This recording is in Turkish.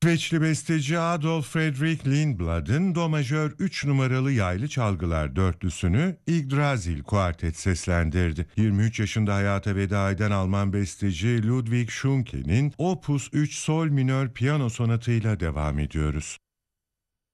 İsveçli besteci Adolf Fredrik Lindblad'ın Do majör 3 numaralı yaylı çalgılar dörtlüsünü Yggdrasil Kuartet seslendirdi. 23 yaşında hayata veda eden Alman besteci Ludwig Schunke'nin Opus 3 Sol minör piyano sonatıyla devam ediyoruz.